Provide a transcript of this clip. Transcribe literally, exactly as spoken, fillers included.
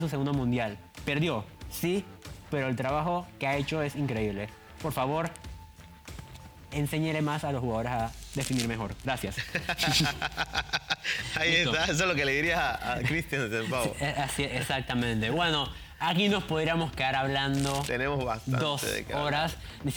su segundo mundial. Perdió, sí, pero el trabajo que ha hecho es increíble. Por favor, enséñele más a los jugadores a definir mejor. Gracias. Ahí Listo. está, eso es lo que le dirías a, a Christiansen, Pau. Sí, así, exactamente. Bueno, aquí nos podríamos quedar hablando Tenemos bastante dos de qué hablar. horas.